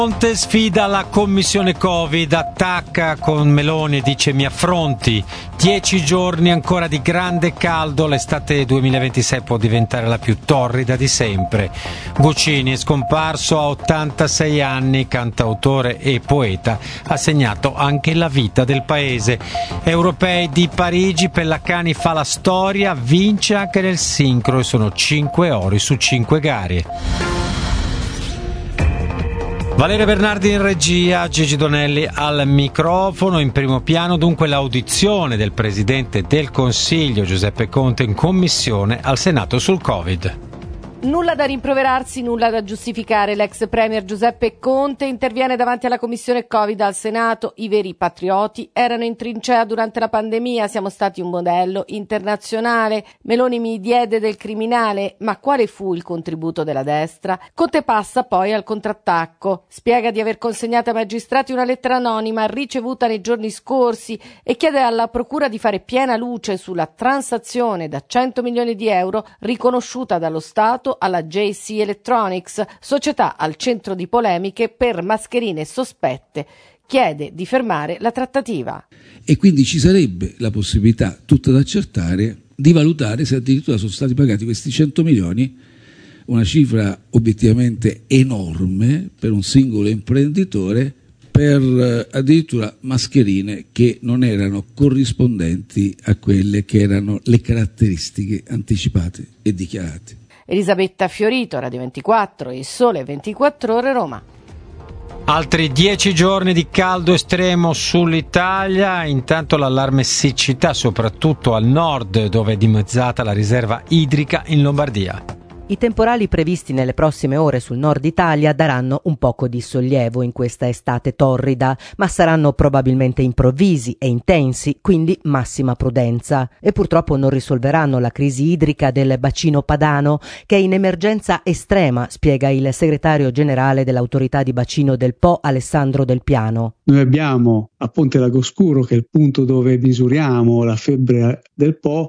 Conte sfida la commissione Covid, attacca con Meloni e dice mi affronti. 10 giorni ancora di grande caldo, l'estate 2026 può diventare la più torrida di sempre. Guccini è scomparso a 86 anni, cantautore e poeta, ha segnato anche la vita del paese. Europei di Parigi, Pellacani fa la storia, vince anche nel sincro e sono 5 ori su 5 gare. Valeria Bernardi in regia, Gigi Donelli al microfono. In primo piano dunque l'audizione del Presidente del Consiglio Giuseppe Conte in commissione al Senato sul Covid. Nulla da rimproverarsi, nulla da giustificare. L'ex premier Giuseppe Conte interviene davanti alla commissione Covid al Senato. I veri patrioti erano in trincea durante la pandemia, siamo stati un modello internazionale. Meloni mi diede del criminale, ma quale fu il contributo della destra? Conte passa poi al contrattacco. Spiega di aver consegnato ai magistrati una lettera anonima ricevuta nei giorni scorsi e chiede alla procura di fare piena luce sulla transazione da 100 milioni di euro riconosciuta dallo Stato alla JC Electronics, società al centro di polemiche per mascherine sospette. Chiede di fermare la trattativa. E quindi ci sarebbe la possibilità, tutta da accertare, di valutare se addirittura sono stati pagati questi 100 milioni, una cifra obiettivamente enorme per un singolo imprenditore, per addirittura mascherine che non erano corrispondenti a quelle che erano le caratteristiche anticipate e dichiarate. Elisabetta Fiorito, Radio 24 e Sole 24 Ore, Roma. Altri 10 giorni di caldo estremo sull'Italia, intanto l'allarme siccità soprattutto al nord dove è dimezzata la riserva idrica in Lombardia. I temporali previsti nelle prossime ore sul nord Italia daranno un poco di sollievo in questa estate torrida, ma saranno probabilmente improvvisi e intensi, quindi massima prudenza. E purtroppo non risolveranno la crisi idrica del bacino padano, che è in emergenza estrema, spiega il segretario generale dell'autorità di bacino del Po, Alessandro Del Piano. Noi abbiamo a Ponte Lago Scuro, che è il punto dove misuriamo la febbre del Po,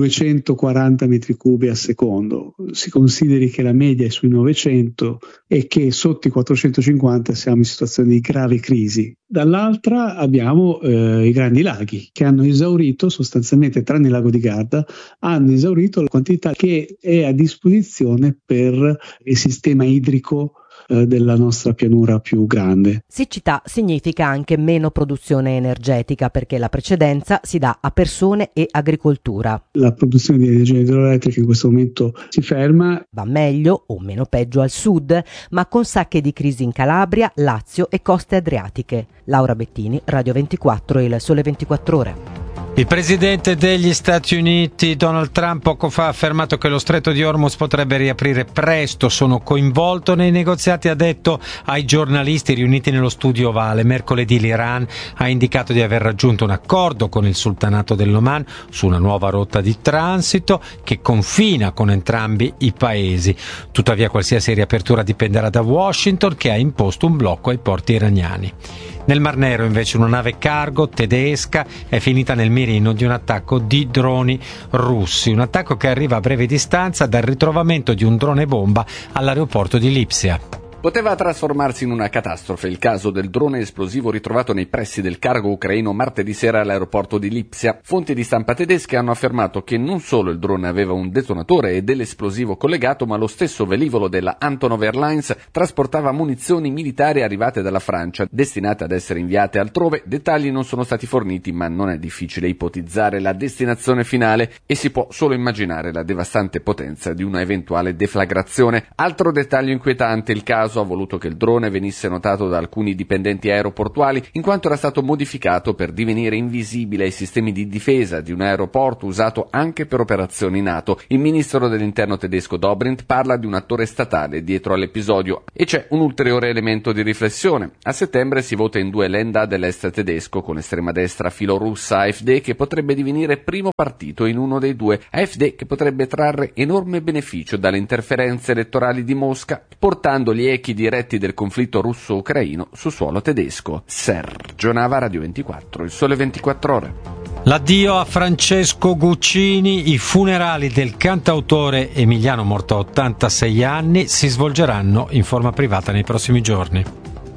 240 metri cubi al secondo. Si consideri che la media è sui 900 e che sotto i 450 siamo in situazione di grave crisi. Dall'altra abbiamo i grandi laghi che hanno esaurito sostanzialmente, tranne il lago di Garda, hanno esaurito la quantità che è a disposizione per il sistema idrico della nostra pianura più grande. Siccità significa anche meno produzione energetica, perché la precedenza si dà a persone e agricoltura. La produzione di energia idroelettrica in questo momento si ferma. Va meglio o meno peggio al sud, ma con sacche di crisi in Calabria, Lazio e coste adriatiche. Laura Bettini, Radio 24 e il Sole 24 Ore. Il presidente degli Stati Uniti, Donald Trump, poco fa ha affermato che lo stretto di Hormuz potrebbe riaprire presto. Sono coinvolto nei negoziati, ha detto ai giornalisti riuniti nello studio ovale. Mercoledì l'Iran ha indicato di aver raggiunto un accordo con il sultanato dell'Oman su una nuova rotta di transito che confina con entrambi i paesi. Tuttavia qualsiasi riapertura dipenderà da Washington, che ha imposto un blocco ai porti iraniani. Nel Mar Nero invece una nave cargo tedesca è finita nel mirino di un attacco di droni russi, un attacco che arriva a breve distanza dal ritrovamento di un drone bomba all'aeroporto di Lipsia. Poteva trasformarsi in una catastrofe il caso del drone esplosivo ritrovato nei pressi del cargo ucraino martedì sera all'aeroporto di Lipsia. Fonti di stampa tedesche hanno affermato che non solo il drone aveva un detonatore e dell'esplosivo collegato, ma lo stesso velivolo della Antonov Airlines trasportava munizioni militari arrivate dalla Francia, destinate ad essere inviate altrove. Dettagli non sono stati forniti, ma non è difficile ipotizzare la destinazione finale e si può solo immaginare la devastante potenza di una eventuale deflagrazione. Altro dettaglio inquietante: il caso ha voluto che il drone venisse notato da alcuni dipendenti aeroportuali, in quanto era stato modificato per divenire invisibile ai sistemi di difesa di un aeroporto usato anche per operazioni NATO. Il ministro dell'interno tedesco Dobrindt parla di un attore statale dietro all'episodio. E c'è un ulteriore elemento di riflessione. A settembre si vota in 2 Länder dell'est tedesco, con estrema destra filorussa AfD che potrebbe divenire primo partito in uno dei due. AfD che potrebbe trarre enorme beneficio dalle interferenze elettorali di Mosca, portando gli echi diretti del conflitto russo-ucraino su suolo tedesco. Sergio Nava, Radio 24, il Sole 24 Ore. L'addio a Francesco Guccini, i funerali del cantautore emiliano morto a 86 anni si svolgeranno in forma privata nei prossimi giorni.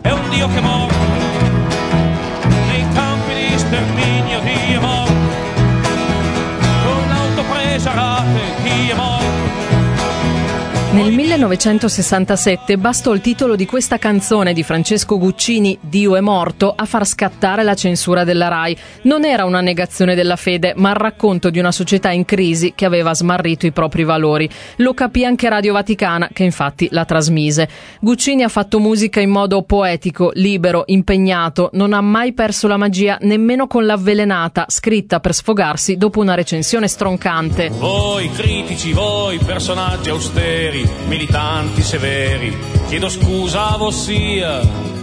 È un Dio che morto nei campi di sterminio, Dio è morto con l'auto presa a rate, Dio è morto. Nel 1967 bastò il titolo di questa canzone di Francesco Guccini, Dio è morto, a far scattare la censura della Rai. Non era una negazione della fede, ma il racconto di una società in crisi che aveva smarrito i propri valori. Lo capì anche Radio Vaticana, che infatti la trasmise. Guccini ha fatto musica in modo poetico, libero, impegnato, non ha mai perso la magia nemmeno con l'Avvelenata, scritta per sfogarsi dopo una recensione stroncante. Voi critici, voi personaggi austeri, militanti severi, chiedo scusa a vossia.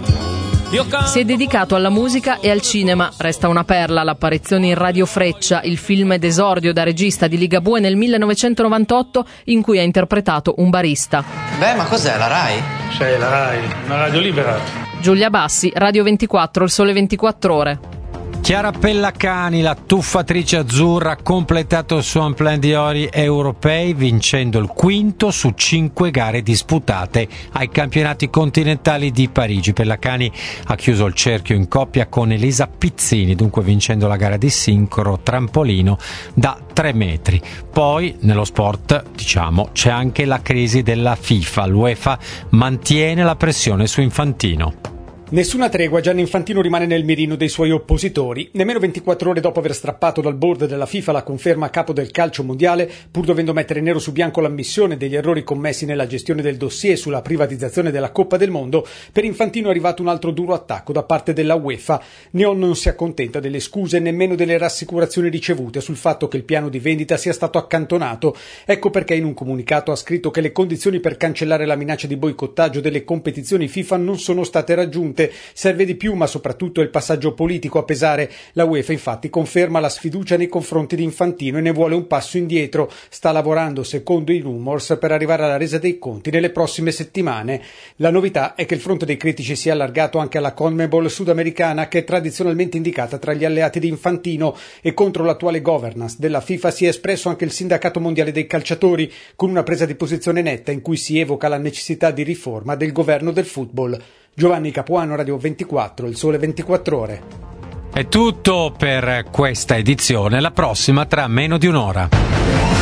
Si è dedicato alla musica e al cinema. Resta una perla l'apparizione in Radio Freccia, il film d'esordio da regista di Ligabue nel 1998, in cui ha interpretato un barista. Beh, ma cos'è, la Rai? Sì, la Rai, una radio libera. Giulia Bassi, Radio 24, Il Sole 24 Ore. Chiara Pellacani, la tuffatrice azzurra, ha completato il suo emploi di ori europei vincendo il quinto su 5 gare disputate ai campionati continentali di Parigi. Pellacani ha chiuso il cerchio in coppia con Elisa Pizzini, dunque vincendo la gara di sincro trampolino da 3 metri. Poi nello sport, c'è anche la crisi della FIFA. L'UEFA mantiene la pressione su Infantino. Nessuna tregua, Gianni Infantino rimane nel mirino dei suoi oppositori. Nemmeno 24 ore dopo aver strappato dal board della FIFA la conferma a capo del calcio mondiale, pur dovendo mettere nero su bianco l'ammissione degli errori commessi nella gestione del dossier sulla privatizzazione della Coppa del Mondo, per Infantino è arrivato un altro duro attacco da parte della UEFA. Neon non si accontenta delle scuse e nemmeno delle rassicurazioni ricevute sul fatto che il piano di vendita sia stato accantonato. Ecco perché in un comunicato ha scritto che le condizioni per cancellare la minaccia di boicottaggio delle competizioni FIFA non sono state raggiunte. Serve di più, ma soprattutto è il passaggio politico a pesare. La UEFA infatti conferma la sfiducia nei confronti di Infantino e ne vuole un passo indietro. Sta lavorando, secondo i rumors, per arrivare alla resa dei conti nelle prossime settimane. La novità è che il fronte dei critici si è allargato anche alla CONMEBOL sudamericana, che è tradizionalmente indicata tra gli alleati di Infantino, e contro l'attuale governance della FIFA si è espresso anche il sindacato mondiale dei calciatori, con una presa di posizione netta in cui si evoca la necessità di riforma del governo del football. Giovanni Capuano, Radio 24, Il Sole 24 Ore. È tutto per questa edizione, la prossima tra meno di un'ora.